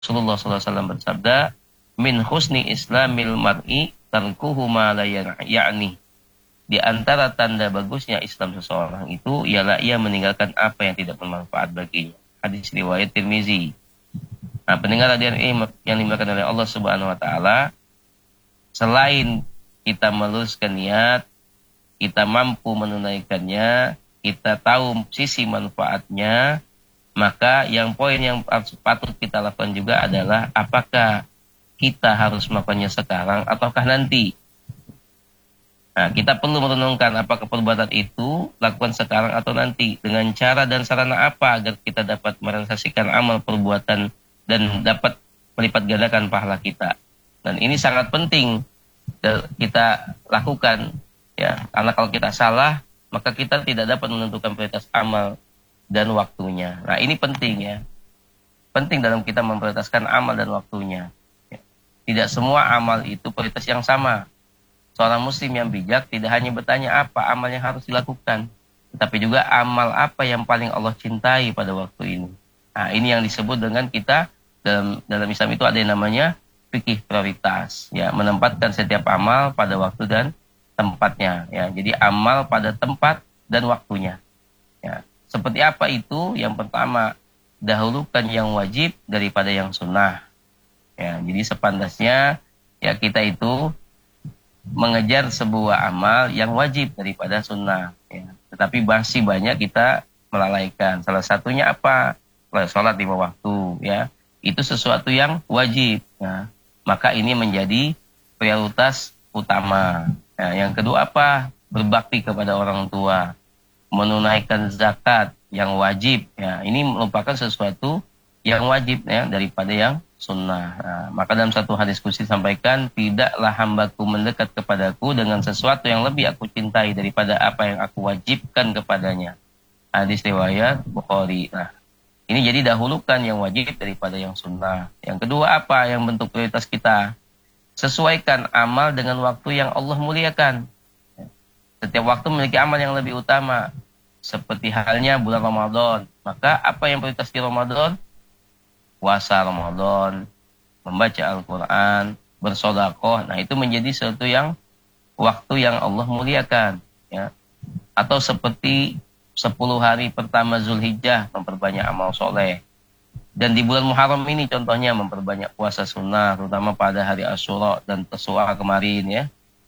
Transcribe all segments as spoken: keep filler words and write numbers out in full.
Rasulullah sallallahu alaihi wasallam bersabda, min husni islamil mar'i tarkuhu ma la ya'ni. Di antara tanda bagusnya Islam seseorang itu ialah ia meninggalkan apa yang tidak bermanfaat baginya. Hadis riwayat Tirmizi. Nah, pendengar hadirin yang dimuliakan oleh Allah Subhanahu wa taala, selain kita meluruskan niat, kita mampu menunaikannya, kita tahu sisi manfaatnya, maka yang poin yang patut kita lakukan juga adalah apakah kita harus melakukannya sekarang ataukah nanti. Nah, kita perlu merenungkan apakah perbuatan itu lakukan sekarang atau nanti, dengan cara dan sarana apa agar kita dapat merealisasikan amal perbuatan dan dapat melipat gandakan pahala kita. Dan ini sangat penting kita lakukan, ya, karena kalau kita salah maka kita tidak dapat menentukan prioritas amal dan waktunya. Nah, ini penting, ya, penting dalam kita memprioritaskan amal dan waktunya. Tidak semua amal itu prioritas yang sama. Seorang muslim yang bijak tidak hanya bertanya apa amal yang harus dilakukan, tetapi juga amal apa yang paling Allah cintai pada waktu ini. Nah, ini yang disebut dengan kita dalam dalam Islam itu ada yang namanya fikih prioritas, ya, menempatkan setiap amal pada waktu dan tempatnya, ya. Jadi amal pada tempat dan waktunya, ya. Seperti apa itu? Yang pertama, dahulukan yang wajib daripada yang sunnah, ya. Jadi sepandasnya, ya, kita itu mengejar sebuah amal yang wajib daripada sunnah, ya. Tetapi masih banyak kita melalaikan. Salah satunya apa? Sholat lima waktu, ya. Itu sesuatu yang wajib, ya. Maka ini menjadi prioritas utama. Ya, yang kedua apa? Berbakti kepada orang tua, menunaikan zakat yang wajib, ya. Ini merupakan sesuatu yang wajib, ya, daripada yang sunnah. Nah, maka dalam satu hadis qudsi disampaikan, tidaklah hambaku mendekat kepadaku dengan sesuatu yang lebih aku cintai daripada apa yang aku wajibkan kepadanya. Hadis riwayat Bukhari. Nah, ini jadi dahulukan yang wajib daripada yang sunnah. Yang kedua apa? Yang bentuk prioritas kita, sesuaikan amal dengan waktu yang Allah muliakan. Setiap waktu memiliki amal yang lebih utama. Seperti halnya bulan Ramadan. Maka apa yang prioritas di Ramadan? Puasa Ramadan, membaca Al-Quran, bersedekah. Nah, itu menjadi sesuatu yang waktu yang Allah muliakan, ya. Atau seperti sepuluh hari pertama Zulhijjah, memperbanyak amal soleh. Dan di bulan Muharram ini contohnya memperbanyak puasa sunnah, terutama pada hari Asyura dan Tasu'a kemarin, ya.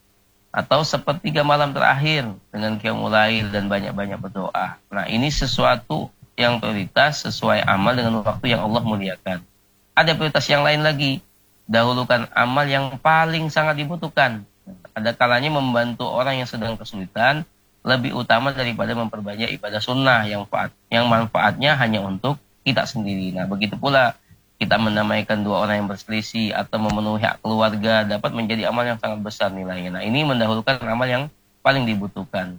Atau sepertiga malam terakhir dengan qiyamul lail dan banyak-banyak berdoa. Nah, ini sesuatu yang prioritas sesuai amal dengan waktu yang Allah muliakan. Ada prioritas yang lain lagi, dahulukan amal yang paling sangat dibutuhkan. Ada kalanya membantu orang yang sedang kesulitan lebih utama daripada memperbanyak ibadah sunnah yang manfaat, yang manfaatnya hanya untuk kita sendiri. Nah, begitu pula kita mendamaikan dua orang yang berselisih atau memenuhi hak keluarga dapat menjadi amal yang sangat besar nilainya. Nah, ini mendahulukan amal yang paling dibutuhkan.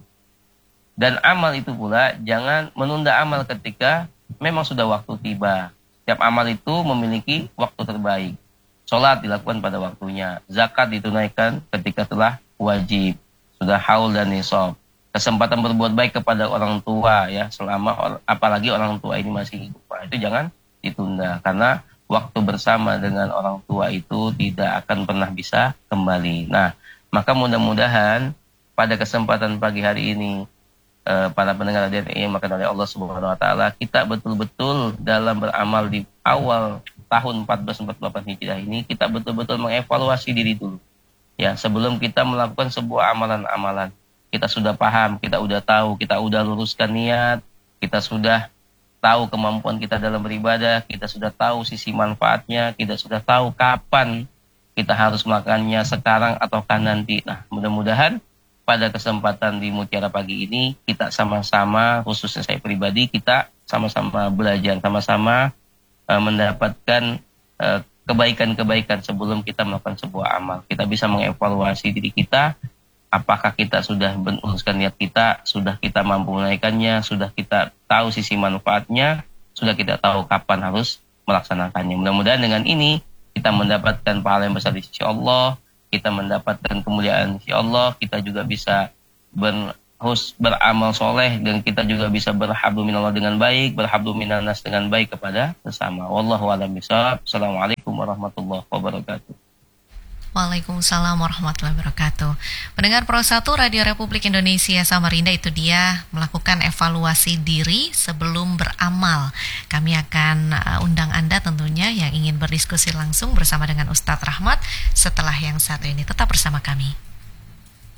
Dan amal itu pula jangan menunda amal ketika memang sudah waktu tiba. Setiap amal itu memiliki waktu terbaik. Sholat dilakukan pada waktunya. Zakat ditunaikan ketika telah wajib. Sudah haul dan nisab. Kesempatan berbuat baik kepada orang tua, ya, selama apalagi orang tua ini masih hidup. Nah, itu jangan ditunda. Karena waktu bersama dengan orang tua itu tidak akan pernah bisa kembali. Nah, maka mudah-mudahan pada kesempatan pagi hari ini, para pendengar hadirin yang dimuliakan oleh Allah Subhanahu wa taala, kita betul-betul dalam beramal di awal tahun empat belas empat puluh delapan Hijriah ini, kita betul-betul mengevaluasi diri dulu. Ya, sebelum kita melakukan sebuah amalan-amalan, kita sudah paham, kita udah tahu, kita udah luruskan niat, kita sudah tahu kemampuan kita dalam beribadah, kita sudah tahu sisi manfaatnya, kita sudah tahu kapan kita harus melakukannya, sekarang ataukah nanti. Nah, mudah-mudahan pada kesempatan di Mutiara Pagi ini, kita sama-sama, khususnya saya pribadi, kita sama-sama belajar, sama-sama uh, mendapatkan uh, kebaikan-kebaikan sebelum kita melakukan sebuah amal. Kita bisa mengevaluasi diri kita, apakah kita sudah meluruskan niat kita, sudah kita mampu menaikkannya, sudah kita tahu sisi manfaatnya, sudah kita tahu kapan harus melaksanakannya. Mudah-mudahan dengan ini kita mendapatkan pahala yang besar di sisi Allah, kita mendapatkan kemuliaan insya Allah, kita juga bisa ber, hus beramal soleh, dan kita juga bisa berhablu minallah dengan baik, berhablu minannas dengan baik kepada sesama. Wallahu a'lam bishawab. Assalamualaikum warahmatullahi wabarakatuh. Waalaikumsalam warahmatullahi wabarakatuh. Pendengar Pro satu Radio Republik Indonesia Samarinda, itu dia melakukan evaluasi diri sebelum beramal. Kami akan uh, undang Anda tentunya yang ingin berdiskusi langsung bersama dengan Ustadz Rahmat setelah yang satu ini. Tetap bersama kami.